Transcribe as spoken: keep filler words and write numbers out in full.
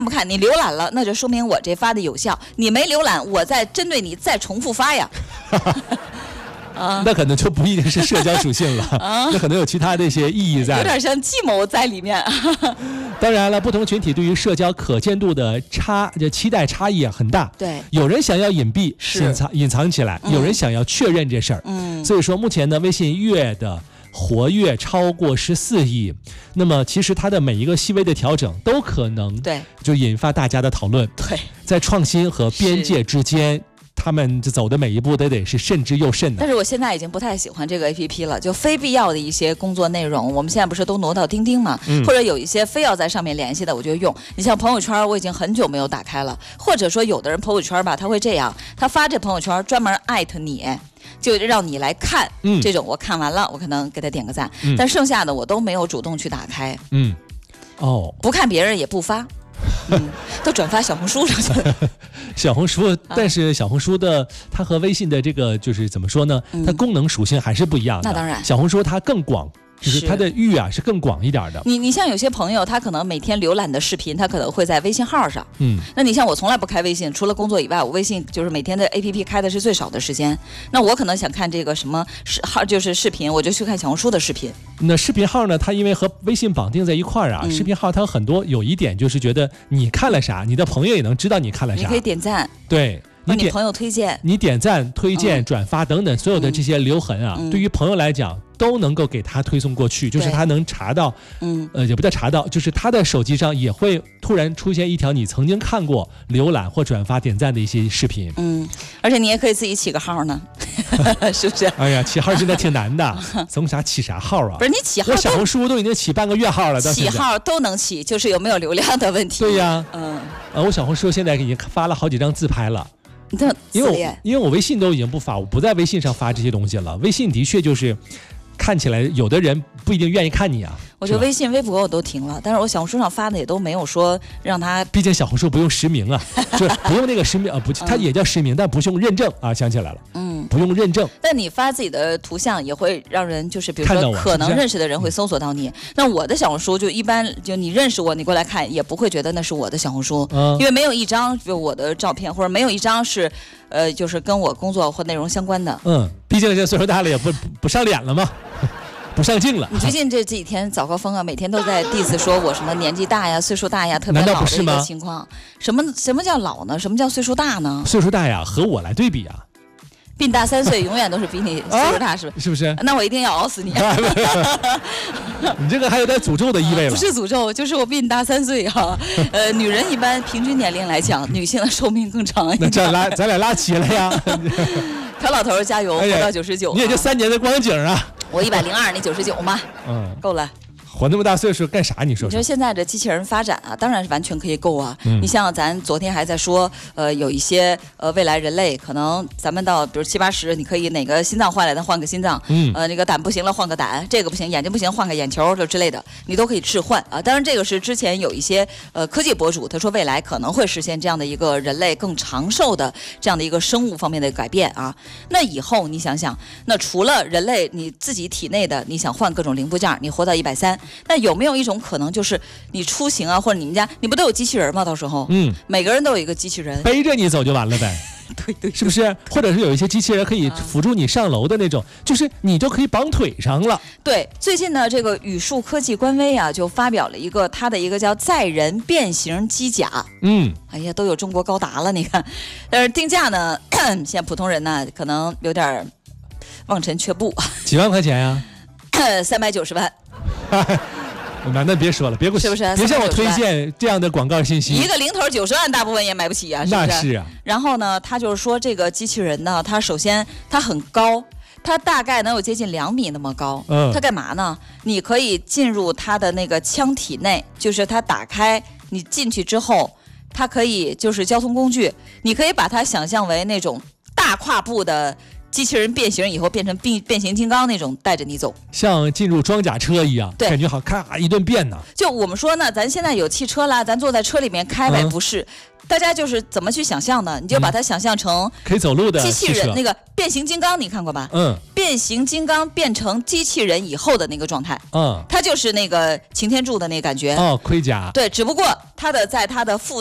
不看，你浏览了，那就说明我这发的有效；你没浏览，我再针对你再重复发呀。 啊、那可能就不一定是社交属性了，啊、那可能有其他的一些意义在， 有点像计谋在里面。 当然了，不同群体对于社交可见度的差，这期待差异很大。 对， 有人想要隐蔽、隐藏、隐藏起来，嗯、有人想要确认这事儿。嗯，所以说目前呢，微信月的活跃超过十四亿，那么其实它的每一个细微的调整都可能对就引发大家的讨论。 对， 在创新和边界之间。他们走的每一步都得是慎之又慎的。 但是我现在已经不太喜欢这个 A P P 了，就非必要的一些工作内容，我们现在不是都挪到钉钉嘛、嗯，或者有一些非要在上面联系的，我就用。你像朋友圈，我已经很久没有打开了，或者说有的人朋友圈吧，他会这样，他发这朋友圈专门艾特你，就让你来看，嗯，这种我看完了，我可能给他点个赞，嗯、但剩下的我都没有主动去打开， 嗯，哦， 不看别人也不发。嗯，都转发小红书上去了。 小红书，但是小红书的它和微信的这个就是怎么说呢？它功能属性还是不一样的。 那当然， 小红书它更广。就是它的域啊是更广一点的。 你你像有些朋友，他可能每天浏览的视频，他可能会在微信号上。嗯，那你像我从来不开微信，除了工作以外，我微信就是每天的 A P P 开的是最少的时间。那我可能想看这个什么号，就是视频，我就去看小红书的视频。 那视频号呢，它因为和微信绑定在一块儿啊、嗯，视频号它有很多有一点就是觉得你看了啥，你的朋友也能知道你看了啥， 你可以点赞。 对。 你点朋友推荐， 你点赞、推荐、嗯、转发等等所有的这些留痕啊、嗯，对于朋友来讲都能够给他推送过去，就是他能查到，嗯，呃，也不叫查到，就是他的手机上也会突然出现一条你曾经看过、浏览或转发、点赞的一些视频。 嗯，而且你也可以自己起个号呢，是不是？ 哎呀，起号真的挺难的，从啥起啥号啊？ 不是你起号， 我小红书都已经起半个月号了， 起号都能起，就是有没有流量的问题。 对呀，嗯，呃，我小红书现在已经发了好几张自拍了。因为我因为我微信都已经不发，我不在微信上发这些东西了。微信的确就是看起来有的人不一定愿意看你啊。 我觉得微信、微博我都停了，但是我小红书上发的也都没有说让他。 毕竟小红书不用实名啊，就是不用那个实名啊，不，它也叫实名，但不用认证啊。想起来了，嗯，不用认证。 但你发自己的图像也会让人就是比如说可能认识的人会搜索到你。那我的小红书就一般就你认识我，你过来看也不会觉得那是我的小红书，嗯、因为没有一张就我的照片，或者没有一张是呃就是跟我工作或内容相关的。 嗯，毕竟这岁数大了也不不不上脸了嘛。不上镜了。 你最近这这几天早高峰啊，每天都在 diss 说我什么年纪大呀、岁数大呀、特别老的一个情况。什么什么叫老呢？什么叫岁数大呢？ 岁数大呀，和我来对比啊。 比你大三岁，永远都是比你岁数大，是不是？ 是不是？ 那我一定要熬死你！ 你这个还有点诅咒的意味了。 不是诅咒，就是我比你大三岁哈、啊。呃，女人一般平均年龄来讲，女性的寿命更长一点。 那这拉咱俩拉齐了呀！ 朴老头加油，活到九十九。 你也就三年的光景啊！ 我一百零二，你九十九嘛？嗯，够了。 活那么大岁数干啥？你说说？ 你说现在这机器人发展啊，当然是完全可以够啊。嗯、你像咱昨天还在说，呃，有一些呃未来人类可能咱们到比如七八十，你可以哪个心脏坏了，咱换个心脏，嗯，呃，那个胆不行了换个胆，这个不行，眼睛不行换个眼球，就之类的，你都可以置换啊。当然这个是之前有一些呃科技博主他说未来可能会实现这样的一个人类更长寿的这样的一个生物方面的改变啊。那以后你想想，那除了人类你自己体内的，你想换各种零部件，你活到一百三。那有没有一种可能，就是你出行啊，或者你们家你不都有机器人吗？到时候，嗯，每个人都有一个机器人背着你走就完了呗， 对对， 是不是？或者是有一些机器人可以辅助你上楼的那种，嗯、就是你就可以绑腿上了。 对，最近呢，这个宇树科技官微啊，就发表了一个它的一个叫载人变形机甲，嗯，哎呀，都有中国高达了，你看，但是定价呢，现在普通人呢可能有点望尘却步， 几万块钱呀、 啊？三百九十万。 那那别说了，别给我， 是不是？ 别向我推荐这样的广告信息。 一个零头九十万，大部分也买不起啊，是不是？ 那是啊。 然后呢，他就是说这个机器人呢，它首先它很高，它大概能有接近两米那么高。嗯。它干嘛呢？你可以进入它的那个腔体内，就是它打开，你进去之后，它可以就是交通工具，你可以把它想象为那种大跨步的机器人变形以后变成变变形金刚那种带着你走， 像进入装甲车一样， 对， 感觉好咔一顿变呢。 就我们说呢，咱现在有汽车啦，咱坐在车里面开呗，嗯、不是。大家就是怎么去想象呢？你就把它想象成可以走路的机器人，那个变形金刚你看过吧？ 嗯， 变形金刚变成机器人以后的那个状态， 嗯， 它就是那个擎天柱的那个感觉。 哦，盔甲。 对，只不过它的在它的副